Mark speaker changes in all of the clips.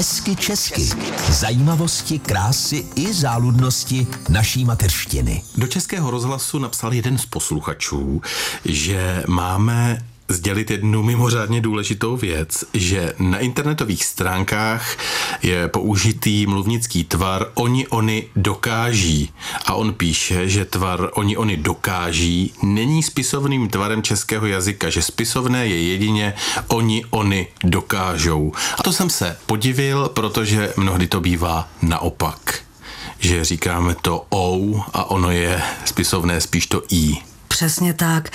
Speaker 1: Hezky česky. Zajímavosti, krásy i záludnosti naší mateřštiny.
Speaker 2: Do Českého rozhlasu napsal jeden z posluchačů, že máme sdělit jednu mimořádně důležitou věc, že na internetových stránkách je použitý mluvnický tvar oni dokáží. A on píše, že tvar oni dokáží není spisovným tvarem českého jazyka, že spisovné je jedině oni dokážou. A to jsem se podivil, protože mnohdy to bývá naopak. Že říkáme to ou a ono je spisovné spíš to i.
Speaker 3: Přesně tak.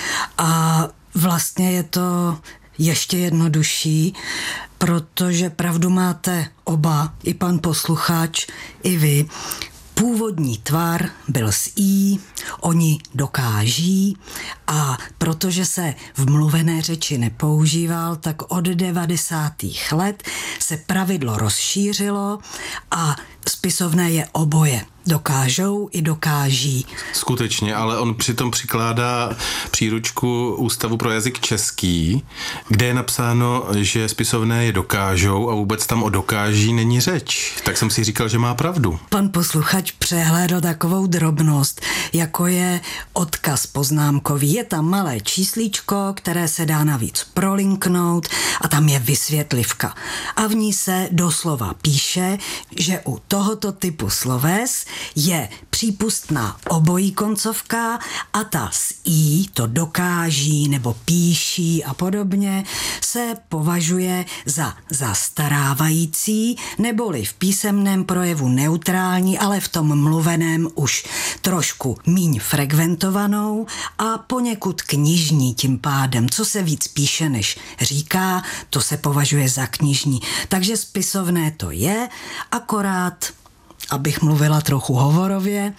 Speaker 3: A vlastně je to ještě jednodušší, protože pravdu máte oba, i pan posluchač, i vy. Původní tvar byl s i, oni dokáží, a protože se v mluvené řeči nepoužíval, tak od 90. let se pravidlo rozšířilo a spisovné je oboje. Dokážou i dokáží.
Speaker 2: Skutečně, ale on přitom přikládá příručku Ústavu pro jazyk český, kde je napsáno, že spisovné je dokážou a vůbec tam o dokáží není řeč. Tak jsem si říkal, že má pravdu.
Speaker 3: Pan posluchač přehlédl takovou drobnost, jako je odkaz poznámkový. Je tam malé číslíčko, které se dá navíc prolinknout a tam je vysvětlivka. A v ní se doslova píše, že u tohoto typu sloves je přípustná obojí koncovka a ta s i, to dokáží nebo píší a podobně, se považuje za zastarávající, neboli v písemném projevu neutrální, ale v tom mluveném už trošku míň frekventovanou a poněkud knižní tím pádem. Co se víc píše, než říká, to se považuje za knižní. Takže spisovné to je, akorát, abych mluvila trochu hovorově,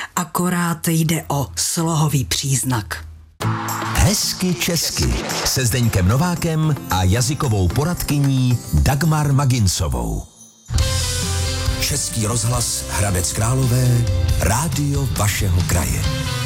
Speaker 3: akorát jde o slohový příznak.
Speaker 1: Hezky česky se Zdeňkem Novákem a jazykovou poradkyní Dagmar Maginsovou. Český rozhlas Hradec Králové, rádio vašeho kraje.